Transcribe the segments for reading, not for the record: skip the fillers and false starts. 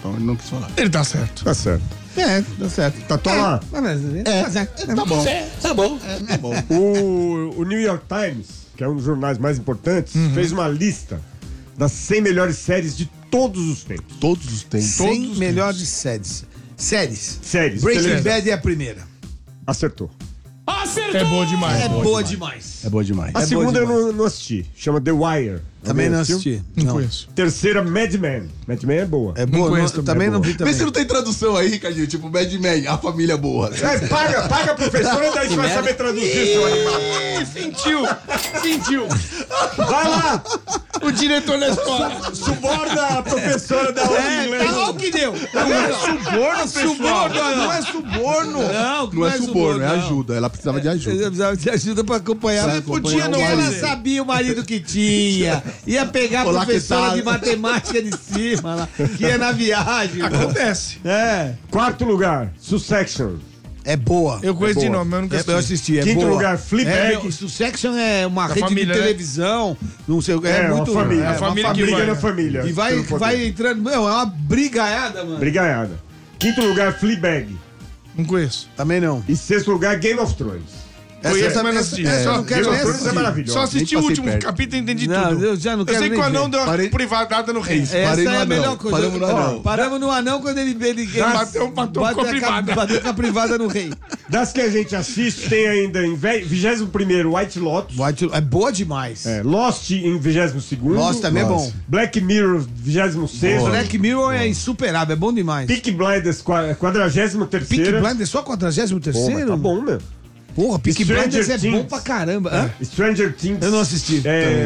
então ele não quis falar. Ele tá certo. Tá certo. Tá certo. Tá lá. Tá bom. Tá bom. Tá bom. O New York Times, que é um dos jornais mais importantes, fez uma lista das 100 melhores séries de todos os tempos. Todos os tempos. 100 melhores séries. Séries. Séries. Breaking televisão. Bad é a primeira. Acertou. É boa demais. É boa demais. É boa demais. A É segunda boa eu não assisti. Chama The Wire. Também não assistiu? assisti. Não conheço. Terceira, Mad Men. Mad Men é boa. É boa, conheço também não vi Vê também. se não tem tradução aí, Ricardinho. Tipo, Mad Men, a família boa. Paga a professora, daí a gente vai saber traduzir, seu animal. Sentiu. Vai lá, O diretor da escola. suborna a professora da aula de inglês. Olha o que deu. Não é suborno, pessoal. Não é suborno. Não é suborno, é ajuda. Ela precisava de ajuda. Eu precisava de ajuda pra acompanhar. Você podia não Porque ela fazer. sabia o marido que tinha. Ia pegar a Olá, que professora tal? de matemática de cima, lá, que ia na viagem. Acontece. É. Quarto lugar, Succession. É boa. Eu conheço de boa. nome, mas eu nunca Eu assisti. assisti, é Quinto boa. lugar, Fleabag. Succession é uma rede família, de né? televisão. Não sei, É, muito. uma família. é a família que briga vai, na né? família. E vai, Pelo poder. vai entrando. Meu, é uma brigaiada, mano. Brigaiada. Quinto lugar, Fleabag. Não conheço. Também não. E sexto lugar, Game of Thrones. Conheço, mas não assisti. Essa eu não quero Game nem of Thrones é assistir. maravilhoso. Só assisti Nem o passei último perto. capítulo e entendi Não, tudo. eu já não quero sei que nem o anão ver. deu uma Parei- privada no rei. Essa Parei no é a anão. melhor coisa. Paramos no anão. Paramos no anão quando ele Bateu com a privada. bateu com a privada no rei. Das que a gente assiste, tem ainda em 21º, White Lotus. É boa demais. Lost em 22º. Lost também é bom. Black Mirror, 26º. Black Mirror é insuperável, é bom demais. Peaky Blinders, 43º. Peaky Blinders só 43º? Tá bom, meu. Porra, Peaky Stranger Blinders é bom Things. pra caramba. Hã? Stranger Things. Eu não assisti.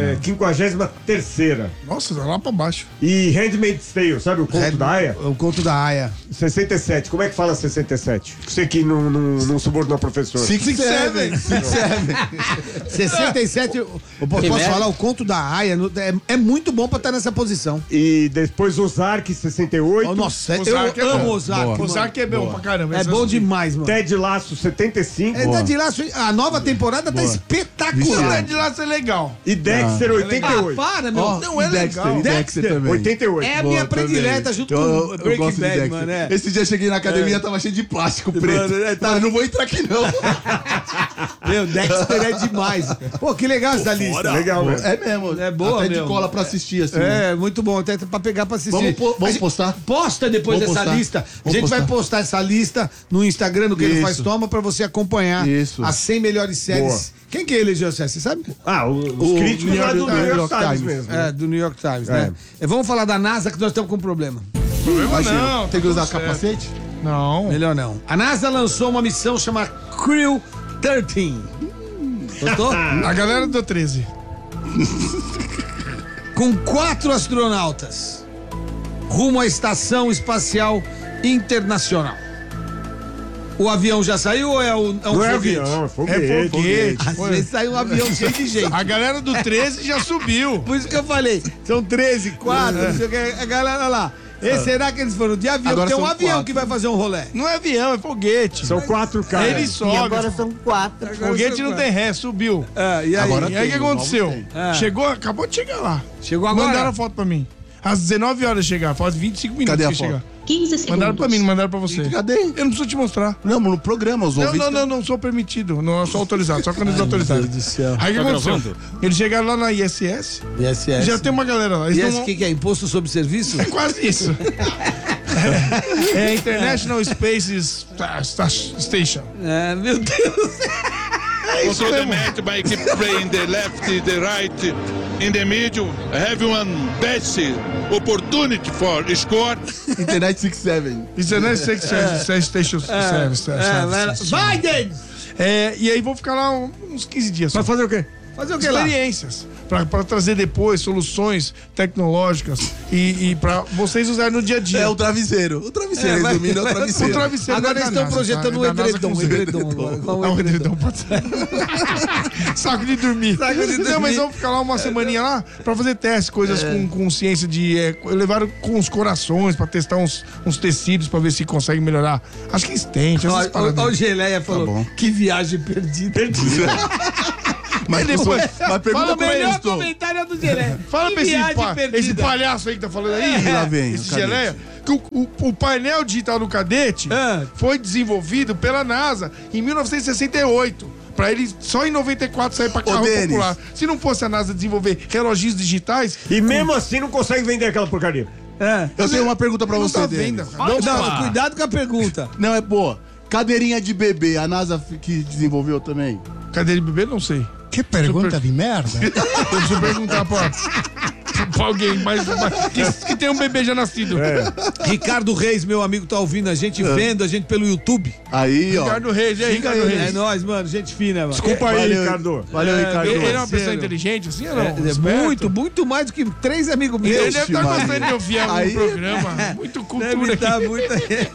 53ª. Nossa, tá lá pra baixo. E Handmaid's Tale, sabe o conto da Aya? O conto da Aya. 67. Como é que fala 67? Você que não subornou a professora. 6-7. 67, eu posso falar, o conto da Aya é muito bom pra estar nessa posição. E depois Ozark, 68. Oh, nossa, Ozark eu é amo bom. Ozark. Boa. mano. Ozark é bom pra caramba. É esse eu bom assisti. demais, mano. Ted Lasso, 75. É, de Laço, a nova temporada tá O espetacular. Ted Lasso é legal. E Dexter, 88. Para, meu. Não é legal. E Dexter também. 88. É a minha predileta junto com Breaking gosto de Bad, Dexter. mano. É. Esse dia eu cheguei na academia, tava cheio de plástico preto. Mano, não vou entrar aqui não. Meu, Dexter é demais. Pô, que legal essa lista. Legal, né? É mesmo. É boa, Até meu. de cola pra assistir, assim. né? É, muito bom, até pra pegar pra assistir. Vamos postar? Posta depois Vamos dessa postar. lista. A Vamos gente vai postar. postar essa lista no Instagram do Que Ele Isso. Faz Toma pra você acompanhar Isso. as 100 melhores séries. Boa. Quem que elegeu essa série, você sabe? Os críticos lá do New York Times mesmo. É, do New York Times, né? Vamos falar da NASA que nós estamos com um problema. Problema não. Tem que usar tá tudo capacete? certo. Não. Melhor não. A NASA lançou uma missão chamada Crew 13. Gostou? A galera do 13. Com 4 astronautas rumo à Estação Espacial Internacional. O avião já saiu ou é um Não é foguete? avião, é É foguete. foguete. Às vezes sai um avião cheio de gente. A galera do 13 já subiu. Por isso que eu falei, são 13, 4, não sei o que. A galera lá. Será que eles foram de avião? Agora Tem um são avião 4. que vai fazer um rolê. Não é avião, é foguete. São 4 caras. Ele E sobe. agora são 4. Foguete não tem ré, subiu. E aí? Agora E aí o que tem, aconteceu? vamos ter. Chegou, acabou de chegar lá. Chegou agora? Mandaram a foto pra mim. Às 19 horas chegar, falta 25 minutos Cadê a que foto? chegar. 15 segundos. Mandaram pra mim, não mandaram pra você. Cadê? Eu não preciso te mostrar. Não, no programa, os ouvintes... Não sou permitido. Não sou autorizado, só quando eles autorizaram. Deus do céu. Aí o que aconteceu? Eles chegaram lá na ISS, ISS. já tem uma galera lá. Eles ISS, não- o que é? Imposto sobre serviço? É quase isso. É International Space Station. É, meu Deus. Control the match by keep playing the left, the right, in the middle. Have one best opportunity for score. Internet 67. International Space Station Service. Biden! E aí vou ficar lá uns 15 dias. Mas fazer o quê? Fazer o que lá? Experiências. Pra trazer depois soluções tecnológicas e pra vocês usarem no dia a dia. É o travesseiro. O travesseiro, resumindo, é o O travesseiro. travesseiro Agora da eles estão NASA, projetando tá? um Da NASA edredom. com Um edredom agora. Qual Não, um o edredom? edredom pode ser. Saco de dormir. Saco de dormir. Não, mas vamos ficar lá uma semaninha lá pra fazer testes, coisas com ciência de... levaram com os corações pra testar uns tecidos pra ver se consegue melhorar. Acho que estente, essas Olha paradas. o Geleia falou, bom. que viagem perdida. Mas depois- pergunta Fala pra melhor eles, Tom. comentário é do Geleia. Fala Que pra viagem perdida. esse palhaço aí que tá falando aí. Lá vem, Esse cadê? geleia. que o painel digital do cadete foi desenvolvido pela NASA em 1968. Pra ele só em 94 sair pra carro popular. Se não fosse a NASA desenvolver reloginhos digitais... E mesmo assim não consegue vender aquela porcaria. Eu tenho uma pergunta pra você, venda, Denis. Não, cuidado com a pergunta. Não, é boa. Cadeirinha de bebê, a NASA que desenvolveu também? Cadeira de bebê, não sei. Que pergunta de merda. Eu preciso perguntar pra alguém que tem um bebê já nascido. Ricardo Reis, meu amigo, tá ouvindo a gente, vendo a gente pelo YouTube. Aí, ó. Ricardo Reis, Ricardo Reis. É nóis, mano, gente fina, mano. Desculpa aí, Valeu, Ricardo. Valeu, Ricardo. Ele é uma pessoa parceiro. inteligente, assim ou não? Muito mais do que 3 amigos meus. Ele deve estar Maria. gostando de ouvir algum Aí- programa. Muito cultura Deve aqui. estar muito.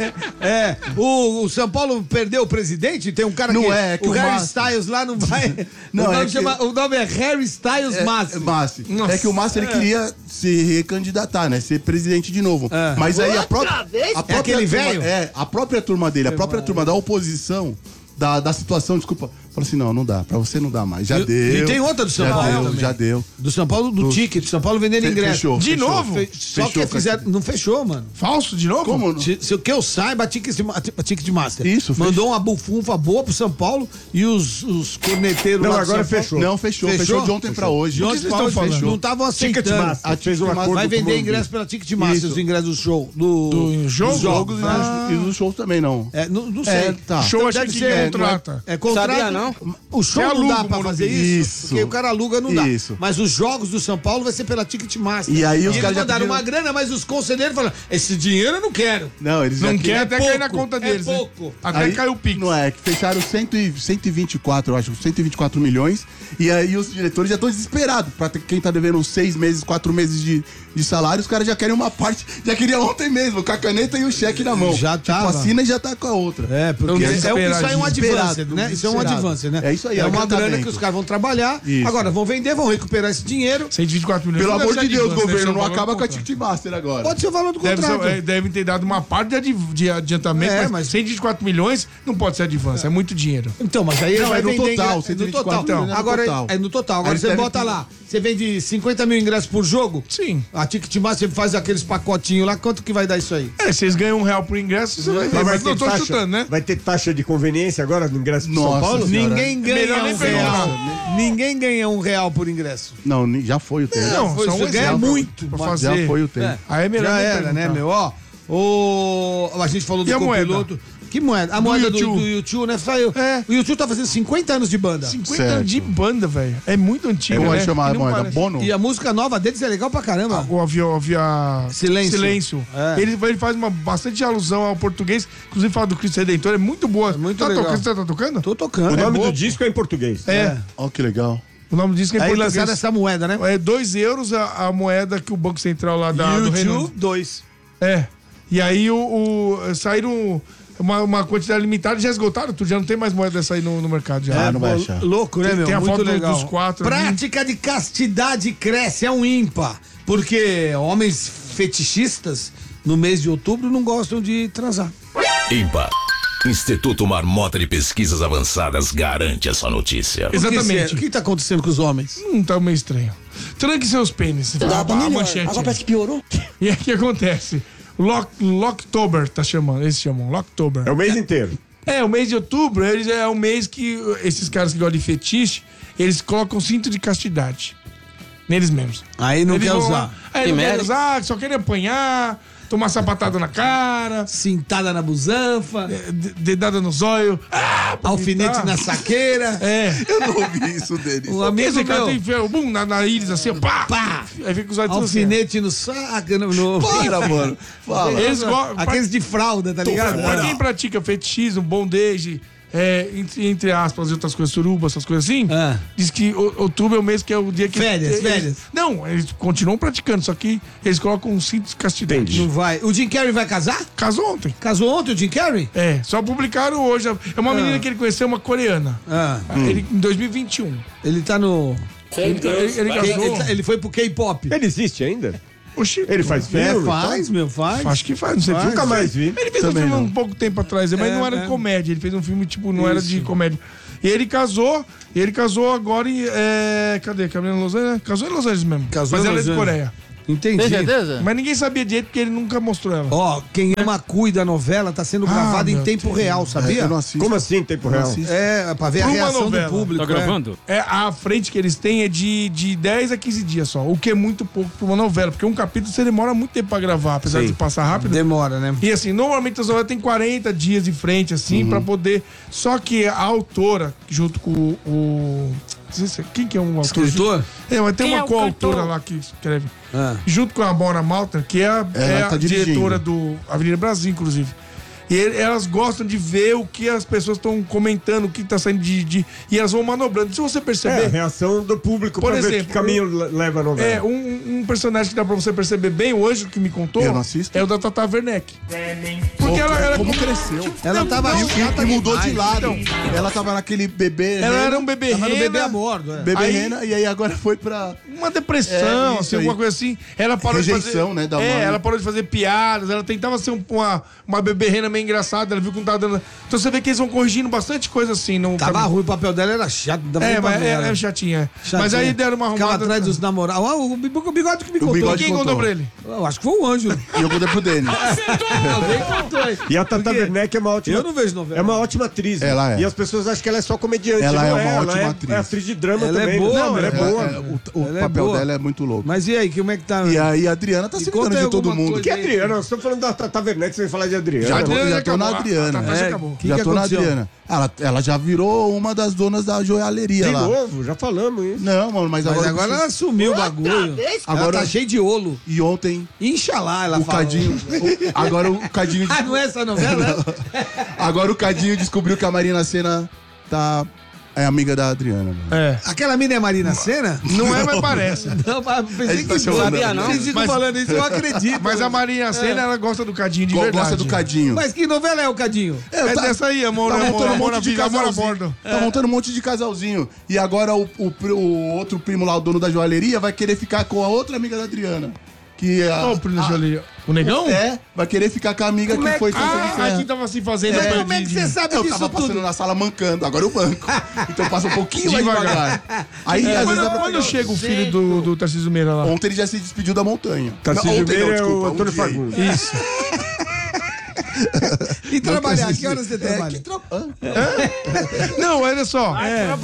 O São Paulo perdeu o presidente? Tem um cara Não que. é que o o Harry Márcio- Styles lá não vai. Não, O nome é Harry Styles Massi. Massi. Nossa. É que o Massi ele queria se recandidatar, né? Ser presidente de novo. Mas aí a própria aquele turma, velho? a própria turma dele, a própria turma da oposição, da situação, desculpa, falou assim: não dá, pra você não dá mais. Já deu. E tem outra do São Paulo também. Já deu. Do São Paulo, do ticket. Do São Paulo vendendo ingresso. Fechou. De fechou. novo? Só Fechou, que fizeram. Não fechou, mano. Falso de novo? Como não? Se o que eu saiba, a Ticket Master Isso, fechou. mandou uma bufunfa boa pro São Paulo e os corneteiros Não, lá do agora São Paulo- fechou. Não, fechou de ontem pra hoje. De ontem vocês pra hoje estão falando? fechou. Não estavam Ticket aceitando. Master fez um acordo Vai com o vender Morumbi. ingresso pela Ticket Master, Isso. os ingressos do show. Do jogo? dos Jogos jogos. e os shows também não. Não sei. É, tá. Show, Então achei deve que ser, contrata. É contrato. Sabia, não? O show Você não aluga dá o pra Morumbi. fazer isso, Isso. porque o cara aluga não dá. Isso. Mas os jogos do São Paulo vai ser pela Ticket Master. E aí os eles caras já mandaram pediram- uma grana, mas os conselheiros falaram: esse dinheiro eu não quero. Não, eles já Não quer até pouco, cair na conta é deles. né? pouco. Até Aí, caiu o Pix. Não é, que fecharam 124, eu acho, 124 milhões. E aí os diretores já estão desesperados. Pra quem tá devendo 6 meses, 4 meses de salário, os caras já querem uma parte. Já queriam ontem mesmo, com a caneta e o cheque na mão. Já tipo, tava. assina e já tá com a outra. É, porque Então, isso aí é um advance, desesperado, né? Isso é um desesperado. advance, né? É isso aí, é é uma grana agradamento. que os caras vão trabalhar, Isso. agora vão vender, vão recuperar esse dinheiro. 124 milhões. Pelo Não amor deve de ser Deus, advance, deve ser governo, o não valor acaba do com a contrato. Ticketmaster agora. Pode ser o valor do contrato. Devem ter dado uma parte de adiantamento, É, mas mas- 124 milhões não pode ser advance, é muito dinheiro. Então, mas aí Não, vai é no vender total, ingresso- 124 Então, milhões é no agora total. é no total. Agora Aí você deve bota ter- lá, você vende 50 mil ingressos por jogo? Sim. A Ticketmaster faz aqueles pacotinhos lá, quanto que vai dar isso aí? Vocês ganham R$1 por ingresso, você vai ver. Mas não tô chutando, né? Vai ter taxa de conveniência agora no ingresso de São Nossa Paulo? Senhora. Ninguém ganha Melhor nem um perguntar. real. Ninguém ganha R$1 por ingresso. Não, já foi o tempo. Não, foi, só você um ganha exemplo muito pra pra fazer. Já foi o tempo. Aí é melhor Já nem era, né, perguntar. meu? A gente falou E do a moeda? copiloto. Que moeda? A moeda do YouTube. YouTube, né? Saiu. É. O YouTube tá fazendo 50 anos de banda. 50 Certo. anos de banda, velho. É muito antigo, Como né? vai chamar E a não moeda? parece. Bono? E a música nova deles é legal pra caramba. O Avia Silêncio. É. Ele faz bastante alusão ao português. Inclusive fala do Cristo Redentor. É muito boa. muito tá legal. tocando? Você tá tocando? Tô tocando. O nome boa. do disco é em português. É. Ó, que legal. O nome disso que é em Aí português. lançaram essa moeda, né? É 2 euros a moeda que o Banco Central lá do Reino YouTube Unido. 2. É. E aí saíram uma quantidade limitada, já esgotaram tudo, já não tem mais moeda dessa aí no mercado. Já. Ah, não vai achar. Louco, né, meu? Tem a Muito foto legal. dos 4 ali. Prática de castidade cresce, é um ímpar. Porque homens fetichistas, no mês de outubro, não gostam de transar. IMPA. Instituto Marmota de Pesquisas Avançadas garante essa notícia. Exatamente. O que tá acontecendo com os homens? Tá meio estranho. Tranque seus pênis. A manchete. Agora parece que piorou. E aí o que acontece? Locktober tá chamando, eles chamam, Locktober. É o mês inteiro. O mês de outubro, eles é o mês que esses caras que gostam de fetiche, eles colocam cinto de castidade neles mesmos. Aí não Eles quer vão lá, usar. Aí não quer merda. usar, só querem apanhar, tomar sapatada na cara, Cintada na busanfa, dedada no zóio. alfinete gritar. na saqueira. Eu não ouvi isso deles. Um amigo Esse cara meu, tem enfiado, bum, na íris assim, ó, pá! pá, Aí fica com os olhos tudo assim, ó. alfinete no saco. No... Para, mano. Fala. Eles Aqueles de fralda, tá ligado? Pra quem pratica fetichismo, bondage, entre aspas e outras coisas, suruba, essas coisas assim, Ah. diz que outubro é o mês que é o dia que... Férias, eles- férias. Não, eles continuam praticando, só que eles colocam um cinto de castidade. Não vai. O Jim Carrey vai casar? Casou ontem. Casou ontem o Jim Carrey? Só publicaram hoje. É uma menina que ele conheceu, uma coreana. Ele, em 2021. Ele tá no. Ele casou. Ele foi pro K-pop. Ele existe ainda? Oxi, Ele faz filme? Faz, meu, faz. Acho que faz, não sei. Faz. Nunca mais vi. Ele fez Também um filme não. um pouco tempo atrás, mas não era comédia. Ele fez um filme, tipo, não era de comédia. E ele casou agora em. Cadê? Casou em Los Angeles, né? Casou em Los Angeles mesmo. Casou mas em ela é Los de Angeles. Coreia. Entendi. Tem certeza? Mas ninguém sabia direito porque ele nunca mostrou ela. Ó, quem ama cuida da novela tá sendo gravado em meu tempo real, sabia? Eu não assisto. Como assim, em tempo real? É, pra ver a Uma reação novela. do público. Tá gravando? A frente que eles têm é de 10 a 15 dias só, o que é muito pouco pra uma novela, porque um capítulo você demora muito tempo pra gravar, apesar Sim. de passar rápido. Demora, né? E assim, normalmente as novelas tem 40 dias de frente, assim, pra poder. Só que a autora, junto com o. Não sei se- Quem que é um autor? Escritor? É, mas tem Quem uma é o coautora cantor? lá que escreve. Ah. Junto com a Maura Malta, que é Ela tá a dirigindo. diretora do Avenida Brasil, inclusive. E elas gostam de ver o que as pessoas estão comentando, o que tá saindo de. E elas vão manobrando. Se você É, a perceber. reação do público Por pra ver exemplo, que caminho leva a novela. É, um personagem que dá pra você perceber bem, o Anjo que me contou, Eu não assisto. é o da Tata Werneck. Porque ela Como cresceu. Ela tava E mudou de lado. Ela tava naquele bebê. Ela era um bebê Tava no bebê a rena, bordo, é. Bebê Aí- rena, e aí agora foi pra. uma depressão, É, isso assim, aí. alguma coisa assim. Ela parou de Rejeição, fazer, né, da mãe. ela parou de fazer piadas, ela tentava ser uma bebê rena meio engraçada, ela viu que não tava dando. Então você vê que eles vão corrigindo bastante coisa assim. No Tava caminho. ruim, o papel dela era chato. Dava É, nem pra mas ver ela. é chatinha. Chatinha. Mas aí deram uma Ficava arrumada. atrás dos namorados. Ah, o bigode que me contou. bigode Quem contou pra ele? Eu acho que foi o Anjo. E eu contei pro Denis. Alguém contou aí. E a Tata Por quê? Werneck é uma ótima. Eu não vejo novela. É uma ótima atriz. né? Ela é. E as pessoas acham que ela é só comediante. Ela não é uma ótima ela atriz. É atriz de drama Ela é também. boa, Não, ela é meu. boa. O Ela é papel boa. dela é muito louco. Mas e aí, como é que tá? E aí a Adriana tá se conta ligando aí de todo alguma mundo. coisa Que Adriana? Nós estamos falando da Tata Werneck sem falar de Adriana. Já Adriana Já tô na acabou. Adriana. A Tata já É, acabou. que Já tô na aconteceu? Adriana. Ela já virou uma das donas da joalheria De lá. novo, já falamos isso. Não, mano, mas Mas agora. agora ela assumiu o bagulho. Agora Agora- tá cheio de olo. E ontem, Inxalá, ela o falou. Cadinho. Agora o Cadinho. Ah, não é essa novela? Agora o Cadinho descobriu que a Marina Sena é amiga da Adriana, mano. É. Aquela mina é Marina Sena? Não é, mas parece. Não, mas pensei Ele tá que chamando, sabia, não. Vocês ficam Mas- falando isso, eu acredito. Mas a Marinha Sena, ela gosta do Cadinho de verdade. Gosta do Cadinho. Mas que novela é o Cadinho? É dessa aí, amor, Tá amor, montando um amor, monte de vida, amor a casalzinho. bordo. Tá montando um monte de casalzinho. E agora o outro primo lá, o dono da joalheria, vai querer ficar com a outra amiga da Adriana. Que é Ó, o Primo Jolie. O negão? vai querer ficar com a amiga que foi Santa de Ah, Ferro. aqui tava se fazendo. Mas pra como é que você sabe Eu disso tava passando tudo? na sala mancando, agora o banco. Então passa um pouquinho mais Devagar. devagar. Aí, às vezes, dá pra Quando pegar- chega o filho do Tarcísio Meira lá? Ontem ele já se despediu da montanha. Tarcísio Não, ontem não, Meira é o desculpa, Antônio dia aí. Fagundes. Isso. E trabalhar, que horas você trabalha? Não, olha só.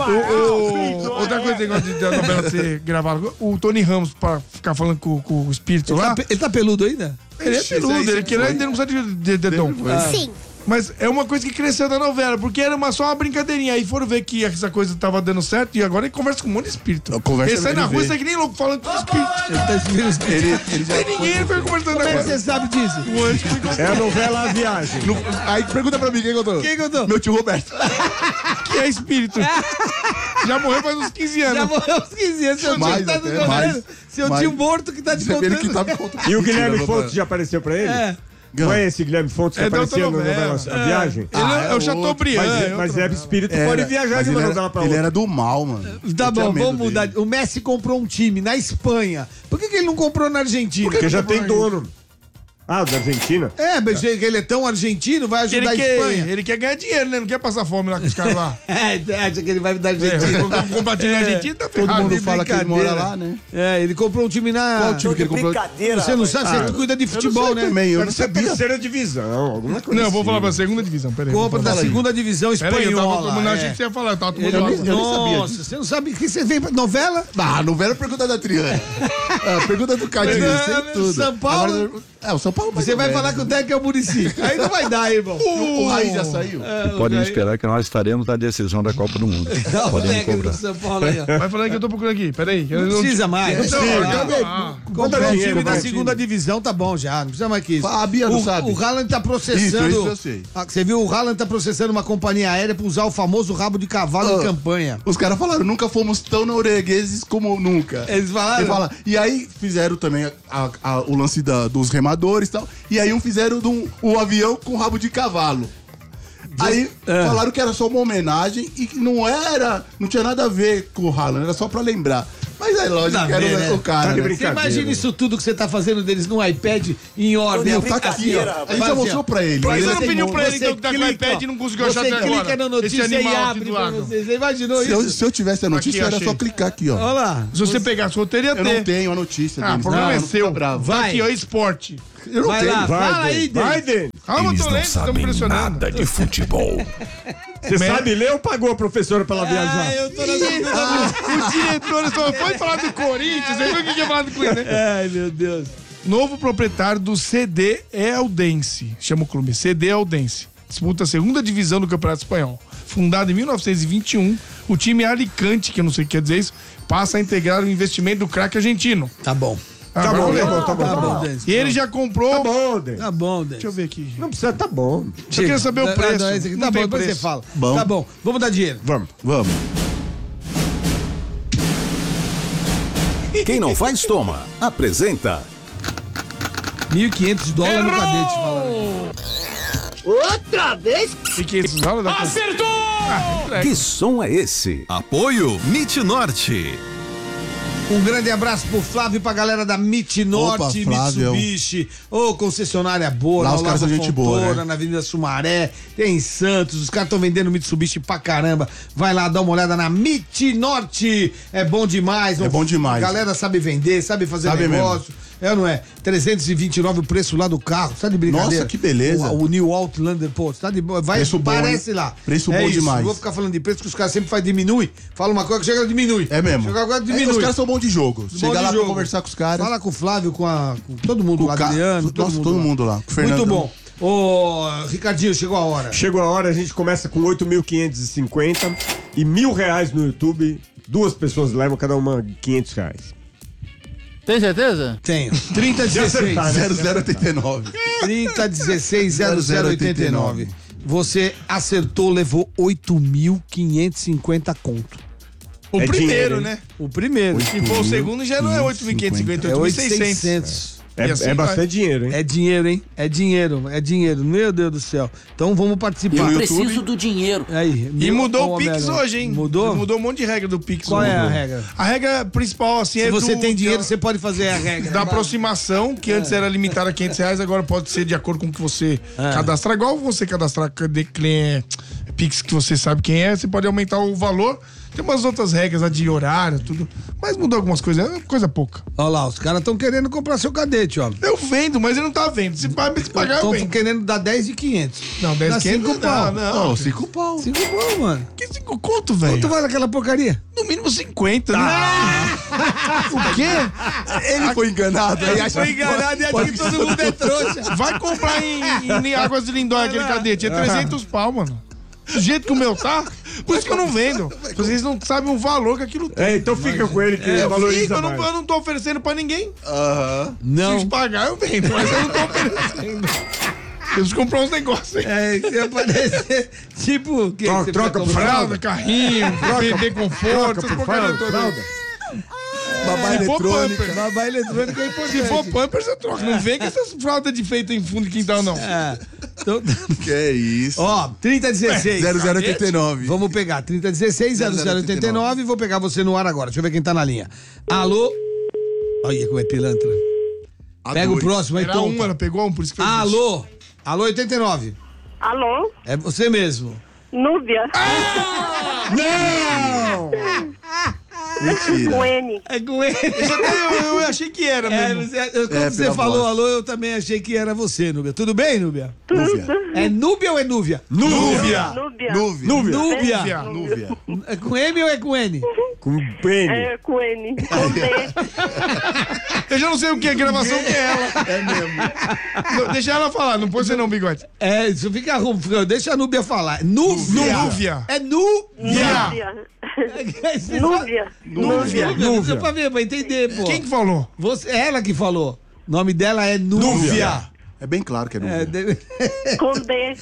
Outra coisa negócio da novela ser gravada. O Tony Ramos, pra ficar falando com o espírito lá. Ele tá peludo ainda? Ele é peludo, ele não precisa de dedão. Sim. Mas é uma coisa que cresceu da novela, porque era só uma brincadeirinha. Aí foram ver que essa coisa tava dando certo e agora ele conversa com um monte de espírito. Conversa, Ele sai na ele rua e vê. sai que nem louco falando com os espíritos. Ele tá esperando. Ele já Tem ninguém, ele foi conversando Como é que agora. você sabe disso? O anjo me contou É a novela A Viagem. Aí pergunta pra mim quem contou. Quem contou? Meu tio Roberto. que é espírito. Já morreu faz uns 15 anos. Já morreu aos 15 anos, seu Mais tio tá até, nos mais. contando. Seu Mais. tio morto que tá te Ele que contando. tá me contando. E o Guilherme Mentira, Fontes já apareceu pra ele? É. Não é esse Guilherme Fontes que É da outra aparecia na novela. novela A Viagem? Ele é o outro. Chateaubriand. Mas é espírito, Era, pode viajar mas de uma ele novela era, pra ele outra. era do mal, mano. Tá Eu tinha bom, medo vamos mudar. dele. O Messi comprou um time na Espanha. Por que ele não comprou na Argentina? Porque já tem dono. Ah, da Argentina? É, mas ele é tão argentino, vai Ele ajudar a quer, Espanha. ele quer ganhar dinheiro, né? Não quer passar fome lá com os caras lá. Acha que ele vai da Argentina. Compartilhar a Argentina, tá Todo ferrado. mundo de fala que ele mora brincadeira. lá, né? É, ele comprou um time na. Qual time que ele comprou? Você não sabe, você cuida de futebol, né? Também, eu não Deve ser sabia. terceira divisão, alguma coisa Não, eu vou assim. falar pra segunda divisão, peraí. Compra da segunda divisão Peraí, eu tava espanhola. tomando, é. achei que você ia falar, eu tava tomando Eu água. nem sabia Nossa, disso. você não sabe que você vem pra novela? Ah, não era pergunta da Triana. Pergunta do Cadinho, eu sei tudo. São Paulo? Agora, o São Paulo Você vai falar que o técnico é o Muricy. Aí não vai dar, irmão. O Raiz já saiu. Podem esperar que nós estaremos na decisão da Copa do Mundo. Dá o Podem me técnico cobrar. do São Paulo aí, ó. Vai falando que eu tô procurando aqui, peraí. Não precisa mais. Comprou um dinheiro, time da vai. segunda divisão, tá bom já. Não precisa mais que isso. A Bia não sabe. O Haaland tá processando. Isso eu sei. Ah, você viu? O Haaland tá processando uma companhia aérea pra usar o famoso rabo de cavalo em campanha. Os caras falaram, nunca fomos tão noruegueses como nunca. Eles falaram? E aí fizeram também o lance dos remadores e tal. E aí fizeram o avião com rabo de cavalo. Aí falaram que era só uma homenagem e que não tinha nada a ver com o Haaland, era só pra lembrar. Mas é lógico que era o cara. Tá de Né? Você imagina isso tudo que você tá fazendo deles no iPad em ordem. Não, tá aqui, ó. A gente já mostrou pra ele. Mas Ele você não pediu pra ele Você então que tá com o clica, iPad e não conseguiu achar até Você agora? clica na notícia Esse e animal aqui abre do pra lado. você. Você imaginou isso? Se eu tivesse a notícia, Aqui, era só achei. clicar aqui, ó. Olha lá. Se você pegasse, eu teria Eu não tenho a notícia Ah, o deles. problema é não seu. fica bravo. Vai. Tá aqui, ó, esporte. Eu não Vai tenho. lá, fala aí, Vai, Denis. Denis. Calma, Eles tô não lendo, estamos sabem pressionando. nada de futebol. Você sabe ler ou pagou a professora pra ela viajar? Eu tô na dúvida. O diretor só foi falar do Corinthians, você viu o que tinha falado com ele, né? Ai, meu Deus. Novo proprietário do CD Eldense. Chama o clube CD Eldense. Disputa a segunda divisão do Campeonato Espanhol. Fundado em 1921, o time Alicante, que eu não sei o que quer dizer isso, passa a integrar o investimento do craque argentino. Tá bom. Tá bom, tá bom. Tá bom, Denis. E ele já comprou... Tá bom, Denis. Tá bom, Denis. Deixa eu ver aqui. Não precisa, tá bom. Eu queria saber o preço. Esse aqui Não tá bom, tem depois preço. você fala. Bom. Tá bom, vamos dar dinheiro. Vamos. Vamos. Quem não faz, toma. Apresenta. $1.500 no cadete, falando. Fiquei $500 da conta. Que som é esse? Apoio MIT Norte. Um grande abraço pro Flávio e pra galera da MIT Norte, Opa, Flávio. Mitsubishi. Ô, concessionária boa, Lá no os caras Lago são gente boa, Fontoura, né? na Avenida Sumaré, tem em Santos, os caras estão vendendo Mitsubishi pra caramba. Vai lá dar uma olhada na MIT Norte. É bom demais. É bom demais. Galera sabe vender, sabe fazer Sabe negócio. É ou não é? 329 o preço lá do carro, tá de brincadeira? Nossa, que beleza. O New Outlander, pô, tá de boa. Vai, Preço bom, parece hein? lá. Preço É bom isso, demais. não vou ficar falando de preço que os caras sempre fazem diminui. Fala uma coisa que chega diminui. É mesmo. Chega agora diminui. Os caras são bons de jogo. Bom Chega de lá jogo. pra conversar com os caras. Fala com o Flávio, com todo mundo, Com o o Ca- Adriano, Nossa, todo mundo lá. Com o Muito Fernandão. bom. Ô, Ricardinho, chegou a hora. Chegou a hora, a gente começa com 8.550 e R$1.000 no YouTube. 2 pessoas levam cada uma R$500. Tem certeza? Tenho. 3016 0089. 3016 0089. Você acertou, levou 8.550 conto. O É primeiro, dinheiro, hein? né? O primeiro. Se for o segundo, já não é 8.550, É 8.600. 8.600. É, E assim é vai. bastante dinheiro, hein? É dinheiro, hein? É dinheiro, é dinheiro. Meu Deus do céu. Então vamos participar. Eu Preciso do dinheiro. Aí, E mudou Ó, o Pix Homem-Aranha. hoje, hein? Mudou? Mudou um monte de regra do Pix. Qual é a Mudou. regra? A regra principal, assim, Se é você do- tem dinheiro, você pode fazer a regra. da aproximação, que antes era limitada a R$500, agora pode ser de acordo com o que você cadastrar. Igual você cadastrar de cliente Pix que você sabe quem é, você pode aumentar o valor. Tem umas outras regras, a de horário, tudo. Mas mudou algumas coisas, é coisa pouca. Olha lá, os caras estão querendo comprar seu cadete, ó. Eu vendo, mas ele não tá vendo. Se pagar, eu Estão vendo. querendo dar 10 de 500. Não, 10 Dá 500 cinco pau. não. 5 pau. 5 pau, mano. Que 5 conto, velho? Quanto vale aquela porcaria? No mínimo 50, né? O quê? Ele foi enganado. Aí acha Foi enganado e acha que todo mundo é trouxa. Vai comprar em Águas de Lindóia aquele cadete. É 300 pau, mano. Do jeito que o meu tá, por isso que eu não vendo. Vocês não sabem o valor que aquilo tem. É, então fica com ele que ele valoriza eu mais. não tô oferecendo pra ninguém. Não. Se pagar, eu vendo, mas eu não tô oferecendo. Preciso comprar uns negócios aí. É, você aparecer, tipo, o que Troca- você troca vai por comprar? Fralda, carrinho, bebê conforto, essas porcaria toda. babá Se for eletrônica. Pampers, Babá eletrônico é importante. se for Pampers, eu troco. Não vem com essas fraldas de feito em fundo de quintal, não. É. Então, Que é isso. ó, 3016. 0089. Vamos pegar 3016 0089 e vou pegar você no ar agora. Deixa eu ver quem tá na linha. Alô? Olha como é pilantra. Pega o próximo aí, Era Tom. ela pegou um, por isso que eu disse. Alô? Alô, 89. Alô? É você mesmo. Núbia? Mentira. Com N. É com ele. Eu achei que era É, mesmo. quando você pela falou voz. alô, eu também achei que era você, Núbia. Tudo bem, Núbia? Núvia. É Núbia ou é Núvia? Núvia. Núbia. Núvia. Núbia. Núvia. É com M ou é com N? Com pene. É, com N. Com D. Eu já não sei o que é gravação que é ela. É mesmo. Deixa ela falar, não pode ser não, bigode. É, isso fica ruim. Deixa a Núbia falar. Núvia. Núvia. É Núvia. Núbia. Núbia. Núvia. Pra ver, pra entender, pô. Quem que falou? Você, ela que falou. O nome dela é Núvia. É bem claro que é Núvia. É, deve- Com D.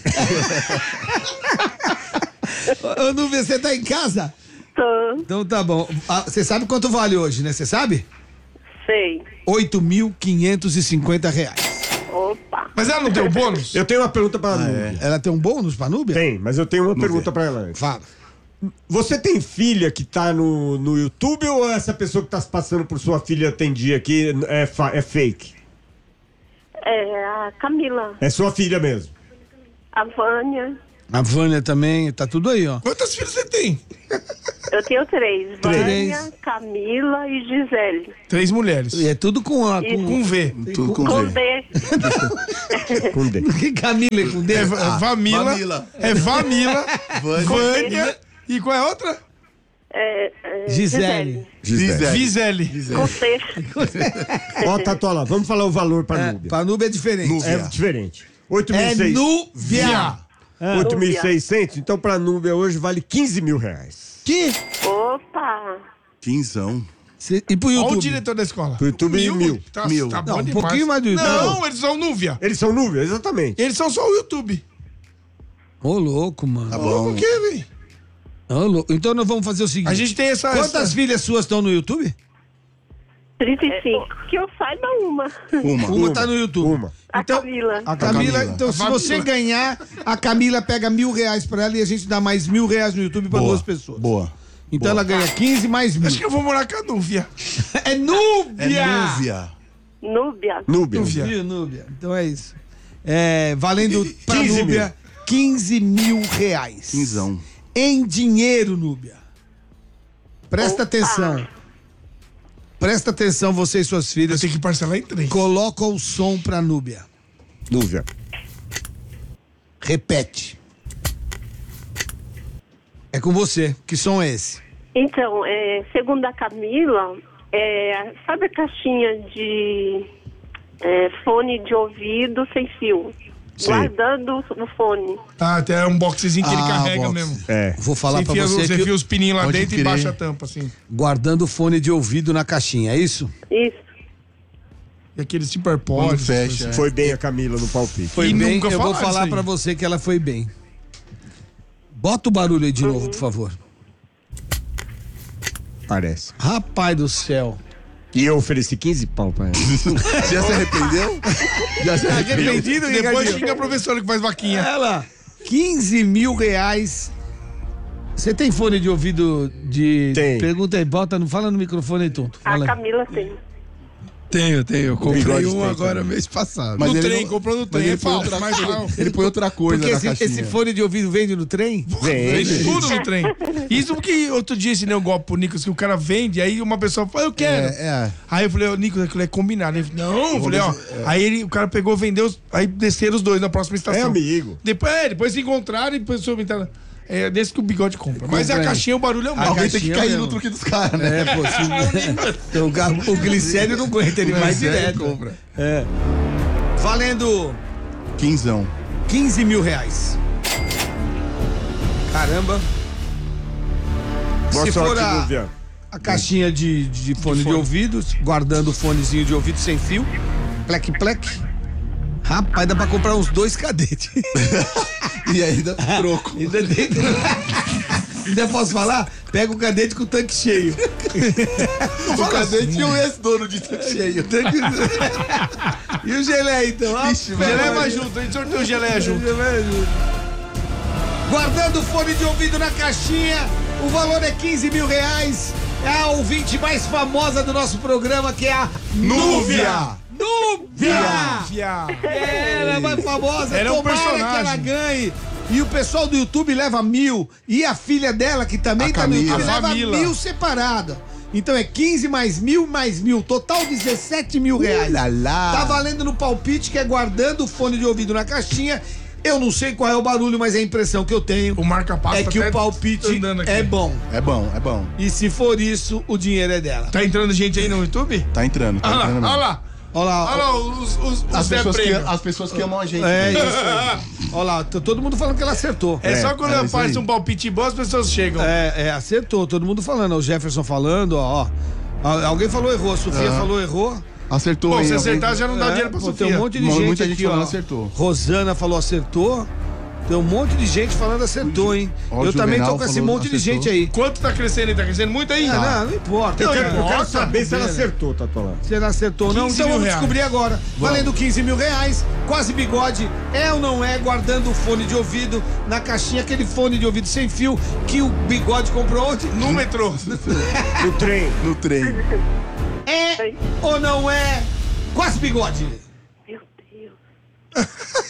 Ô, Núvia, você tá em casa? Tô. Então tá bom. Ah, você sabe quanto vale hoje, né? Você sabe? Sei. R$8.550. Opa. Mas ela não deu bônus? Eu tenho uma pergunta pra Núbia. Ela tem um bônus pra Núbia? Tem, mas eu tenho uma pergunta pra ela antes. Fala. Você tem filha que tá no YouTube ou essa pessoa que tá se passando por sua filha tem dia aqui é fake? É a Camila. É sua filha mesmo? A Vânia. A Vânia também, tá tudo aí, ó. Quantas filhas você tem? Eu tenho 3. Vânia, Camila e Gisele. 3 mulheres. E é tudo com com V. Tudo com Com V. D. Com D. Que Camila é com D? Vamila. É Vamila. Vânia. E qual é a outra? Gisele. Gisele. Com C. Ó, Tatola, vamos falar o valor pra Núbia. Pra Núbia é diferente. É diferente. É 8.600. Núbia. 8.600, então pra Núbia hoje vale 15 mil reais. Que? Opa! Quinzão. E pro Olha o YouTube? diretor da escola. Pro YouTube, 1.000. Tá, Mil. tá Não, bom um demais. pouquinho mais do YouTube. Não, eles são Núvia. Eles são Núbia, exatamente. Eles são só o YouTube. Ô, louco, mano. Tá Ô, bom. por quê, velho? Ô, louco. Então nós vamos fazer o seguinte. A gente tem essa... Quantas filhas suas estão no YouTube? 35. Que eu saiba uma. Uma tá no YouTube. Uma. A Camila. A Camila, Camila. então A se Fabiola. você ganhar, a Camila pega R$1.000 pra ela e a gente dá mais R$1.000 no YouTube pra Boa. 2 pessoas. Boa. Então ela ganha 15 mais 1.000. Acho que eu vou morar com a Núvia. É Núbia! É Núvia. Núbia. Núbia. Viu, Núbia? Então é isso. É, valendo pra 15 Núbia R$15.000. Quinzão. Em dinheiro, Núbia. Presta atenção. Presta atenção, você e suas Eu filhas. tenho que parcelar em 3. Coloca o som pra Núbia. Núbia. Repete. É com você. Que som é esse? Então, segundo a Camila, sabe a caixinha de fone de ouvido sem fio? Sim. Guardando o fone. Ah, tem um boxezinho que ele carrega box. mesmo. É. Vou falar pra você Você que enfia os pininhos lá Pode dentro e crer. baixa a tampa, assim. guardando o fone de ouvido na caixinha, é isso? Isso. E aqueles tipo AirPods. Quando fecha. Foi bem a Camila no palpite. Foi E bem, nunca eu vou falaram falar isso pra aí. você que ela foi bem. Bota o barulho aí de novo, por favor. Parece. Rapaz do céu. E eu ofereci 15 pau pra ela. Já se arrependeu? Já se arrependeu? Arrependido, Depois Ricardinho? xinga a professora que faz vaquinha. Ela, R$15.000. Você tem fone de ouvido de... Tem. Pergunta aí, bota, não fala no microfone aí, tonto. A Fala aí. Camila tem. Tenho. Eu comprei Bigode um tem agora também. mês passado. Mas No ele trem, não- comprou no mas trem. ele É põe falso, outra- mais falso. Ele põe outra coisa Porque na esse caixinha. fone de ouvido vende no trem? Vende tudo no trem. Isso porque outro dia ensinei um golpe pro Nicolas que o cara vende, aí uma pessoa falou, eu quero. Aí eu falei, ô Nicolas, aquilo é combinado. Ele falou, não, eu falei, ó. Aí o cara pegou, vendeu, aí desceram os dois na próxima estação. É amigo. Depois se encontraram e depois soube. É desse que o Bigode compra. Mas a caixinha, o barulho é o mesmo. Alguém tem que caixinha cair mesmo. no truque dos caras, né? É, pô, então, o glicério não aguenta, ele vai Glicério direto. compra. É. Valendo Quinzão. R$15.000. Caramba. Boa Se sorte, for Núbia. a caixinha de fone de ouvidos, guardando o fonezinho de ouvido sem fio, plec. Rapaz, dá pra comprar uns 2 cadetes. E ainda troco. Ainda posso falar? Pega o cadete com o tanque cheio. O cadete e o ex-dono de tanque cheio. E o gelé, então? Ah, Vixe, Geleia vai. vai junto, a gente sorteou geleia junto. Guardando o fone de ouvido na caixinha, o valor é R$15.000. É a ouvinte mais famosa do nosso programa, que é a Núbia. Núbia! Ela é mais famosa, Ela é um tomara que personagem. ela ganhe. E o pessoal do YouTube leva 1.000. E a filha dela, que também A tá no Camila. YouTube, A leva Camila. 1.000 separada. Então é 15 mais 1.000 mais 1.000. Total R$17.000. Lá. Tá valendo no palpite, que é guardando o fone de ouvido na caixinha. Eu não sei qual é o barulho, mas a impressão que eu tenho O marca-passo é que até o palpite andando aqui. é bom. É bom, é bom. E se for isso, o dinheiro é dela. Tá entrando gente aí no YouTube? Tá entrando, tá Olha lá, entrando mesmo. olha lá. Olha lá. Olha lá os As Zé pessoas, Prêmio. as pessoas que amam a gente. É né? isso aí. Olha lá, todo mundo falando que ela acertou. É só quando é isso aparece aí. um palpite bom, as pessoas chegam. Acertou, todo mundo falando. O Jefferson falando, ó. Alguém falou errou, a Sofia falou errou. Acertou. Bom, hein? se Alguém- acertar já não dá dinheiro pra Pô, Sofia. tem um monte de gente Muita gente aqui, falando ó. acertou. Rosana falou acertou. Tem um monte de gente falando acertou, hein? Ó, Eu também tô Juvenal com esse falou monte de acertou. gente aí. Quanto tá crescendo aí? Tá crescendo muito aí? Não importa. Eu quero importa, saber se ela né? acertou, Tatola. Se ela acertou ou não, 15 então mil vamos reais. descobrir agora. Valendo 15 mil reais, quase bigode, é ou não é, guardando o fone de ouvido na caixinha, aquele fone de ouvido sem fio que o bigode comprou ontem. No metrô. No trem. No trem. É ou não é, quase bigode? Meu Deus.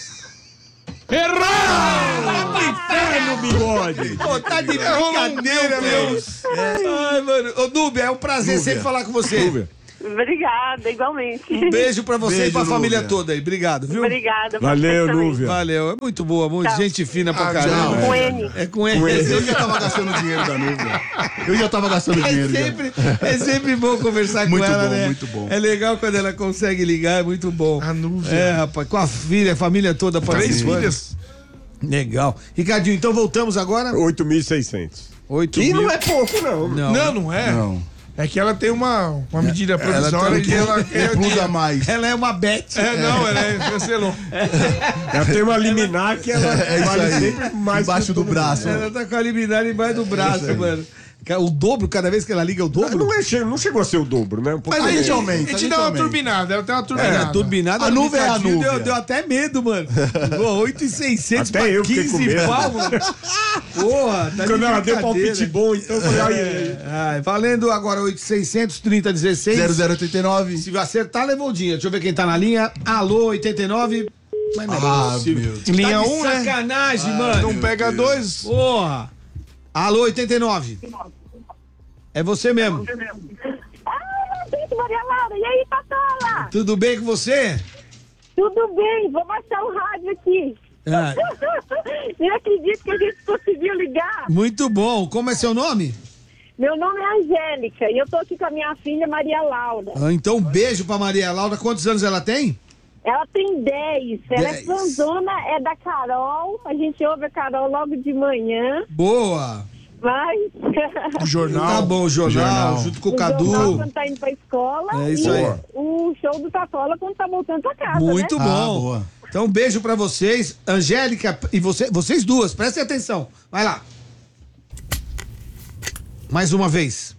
Inferno, bigode. Pô, tá de brincadeira, meu. Ai, mano. Ô, Núbia, é um prazer sempre falar com você. Núbia. Obrigada, igualmente. Um beijo pra você Beijo, e pra família Núbia. toda aí. Obrigado, viu? Obrigada. Valeu, vocês também. Núbia. Valeu, é muito boa, muito Tchau. gente fina pra tchau. caramba. Com N. É com ele. Eu já tava gastando dinheiro da Núbia. Eu já tava gastando dinheiro. já. É sempre bom conversar Muito com ela, bom, né? muito bom. É legal quando ela consegue ligar, é muito bom. A Núbia. É, rapaz, com a filha, a família toda. 3 participando. filhas. Legal. Ricardinho, então voltamos agora. 8.600. 8 E mil. não é pouco, não. Não é. Não. É que ela tem uma medida provisória que ela quer. Pluga mais. Ela é uma bet. Ela cancelou. Ela tem uma liminar que ela É isso vale aí. sempre mais Embaixo que do todo mundo. braço. Ela tá com a liminar embaixo do braço, mano. O dobro, cada vez que ela liga, é o dobro? Não chegou a ser o dobro, né? Um pouco Mas a menos. gente aumenta. A gente dá uma turbinada, ela tem uma É, turbinada. turbinada. A nuvem é a Ricardinho Núbia. Deu até medo, mano. 8.600 Até pra eu fiquei com 15 medo. pau, mano. Porra, tá de Quando ela deu brincadeira. palpite bom, então eu falei, Ai, valendo agora 8.600, 3016. 0089. Se acertar, levou o dinheiro. Deixa eu ver quem tá na linha. Alô, 89. Mas não é possível. meu Deus. Linha Tá de 1, né? sacanagem, mano. Não pega 2. Porra. Alô, 89. É você mesmo. Gente, Maria Laura, e aí, Tatola? Tudo bem com você? Tudo bem, vou baixar o rádio aqui. Ah, Nem acredito que a gente conseguiu ligar. muito bom. Como é seu nome? Meu nome é Angélica e eu tô aqui com a minha filha Maria Laura. Ah, então, um beijo pra Maria Laura. Quantos anos ela tem? Ela tem 10. Ela 10. é fãzona, é da Carol. A gente ouve a Carol logo de manhã. Boa. Mas. O jornal. Tá bom, o jornal, junto com o jornal Cadu. quando tá indo pra escola. É isso e aí. o show do Tatola quando tá voltando pra casa. Muito né? bom. boa. Então, um beijo pra vocês. Angélica e vocês duas, prestem atenção. Vai lá. Mais uma vez.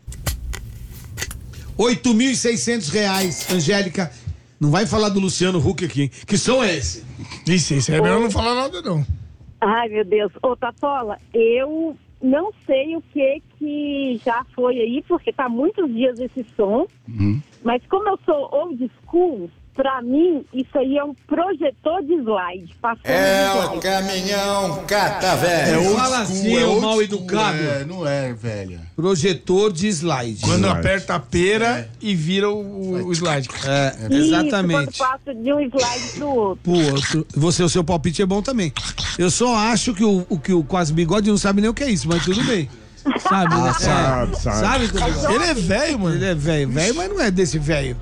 R$8.600, Angélica. Não vai falar do Luciano Huck aqui, hein? Que som é esse? Isso é melhor não falar nada, não. Ai, meu Deus. Ô, Tatola, eu não sei o que já foi aí, porque tá muitos dias esse som. Mas como eu sou old school, pra mim, isso aí é um projetor de slide. O caminhão cata, velho. Não fala assim, é ô old mal school, educado. não é, velha. Projetor de slide. Quando aperta a pera e vira o slide. É, Isso, exatamente. quando passa de um slide pro outro. Pro outro. O seu palpite é bom também. Eu só acho que o quase bigode não sabe nem o que é isso, mas tudo bem. Sabe, né? sabe. Sabe, Cadu? Ele é velho, mano. Ele é velho, mas não é desse velho.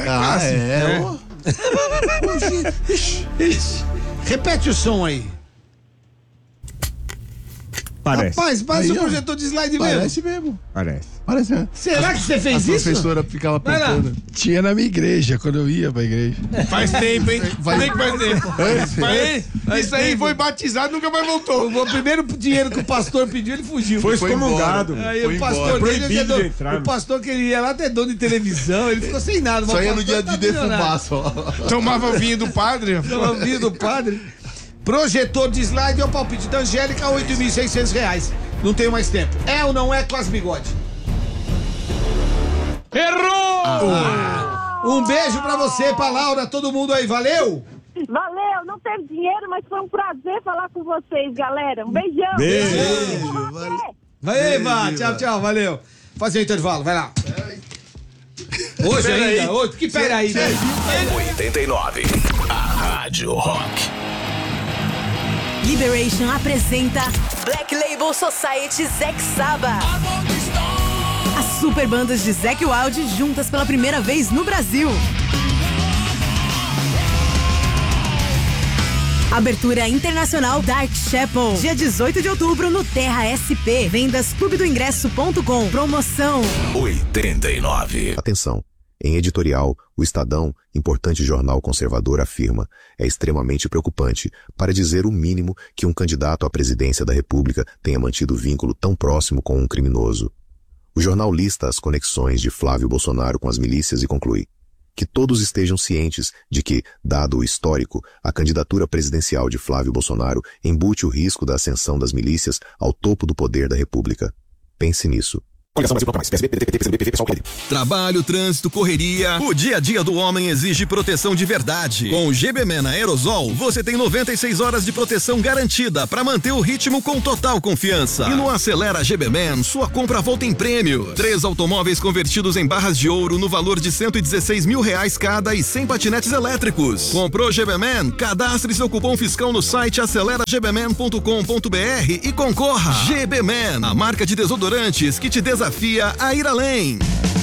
Repete o som aí. Parece. Rapaz, parece Aí, um ó. projetor de slide mesmo. Parece mesmo. Parece, né? Será que você fez A isso? professora ficava Vai lá. apertando. Tinha na minha igreja, quando eu ia pra igreja. Faz tempo, hein? Vai- Tem que faz tempo. Isso aí foi batizado, nunca mais voltou. O primeiro dinheiro que o pastor pediu, ele fugiu. Foi Foi excomungado. embora. Aí Foi o pastor embora. dele, Proibido já de entrar. o pastor que ele ia lá até dono de televisão, ele ficou sem nada. Só mas ia o no dia pastor de tá milionário. defumar só. Tomava vinho do padre. Pelo ouvido do padre. Projetor de slide é o palpite da Angélica, R$8.600. Não tenho mais tempo. É ou não é quase bigode? Errou! Um beijo pra você, pra Laura, todo mundo aí, valeu? Valeu, não teve dinheiro, mas foi um prazer falar com vocês, galera. Um beijão. Beijo. Vai, Eva, tchau, tchau, valeu. Fazer o intervalo, vai lá. Hoje ainda, hoje, que pera aí, né? 89. A Rádio Rock. Liberation apresenta Black Label Society Zack Saba. As super bandas de Zack Wild juntas pela primeira vez no Brasil. Abertura internacional Dark Chapel, dia 18 de outubro no Terra SP. Vendas clubedoingresso.com. Promoção 89. Atenção. Em editorial, o Estadão, importante jornal conservador, afirma: é extremamente preocupante, para dizer o mínimo, que um candidato à presidência da República tenha mantido vínculo tão próximo com um criminoso. O jornal lista as conexões de Flávio Bolsonaro com as milícias e conclui: que todos estejam cientes de que, dado o histórico, a candidatura presidencial de Flávio Bolsonaro embute o risco da ascensão das milícias ao topo do poder da República. Pense nisso. Trabalho, trânsito, correria. O dia a dia do homem exige proteção de verdade. Com o GB-Men Aerosol, você tem 96 horas de proteção garantida para manter o ritmo com total confiança. E no Acelera GB-Men, sua compra volta em prêmio. 3 automóveis convertidos em barras de ouro no valor de R$116 mil cada e 100 patinetes elétricos. Comprou GB-Men? Cadastre seu cupom fiscal no site aceleragBmen.com.br e concorra. GB-Men, a marca de desodorantes que te desafia a ir além.